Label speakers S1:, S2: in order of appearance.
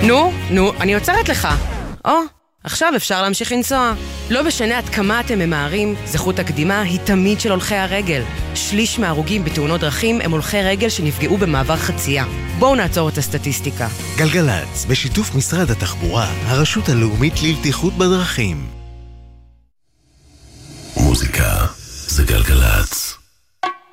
S1: נו, אני עוצרת לך. עכשיו אפשר להמשיך לנסוע. לא משנה עד כמה אתם ממהרים, זכות הקדימה היא תמיד של הולכי הרגל. שליש מההרוגים בתאונות דרכים הם הולכי רגל שנפגעו במעבר חצייה. בואו נעצור את הסטטיסטיקה.
S2: גלגלץ, בשיתוף משרד התחבורה, הרשות הלאומית לבטיחות בדרכים.
S3: מוזיקה זה גלגלץ.